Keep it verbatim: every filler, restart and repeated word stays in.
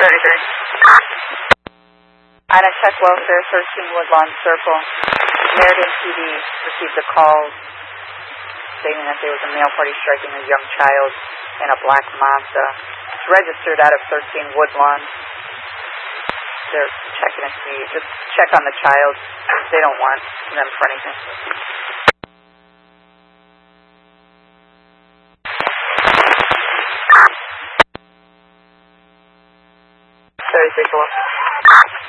thirty-three. Item check welfare, thirteen Woodlawn Circle. Meriden P D received a call stating that there was a male party striking a young child in a black Mazda. It's registered out of thirteen Woodlawn. They're checking to see, just check on the child. They don't want them for anything. thirty-three, four.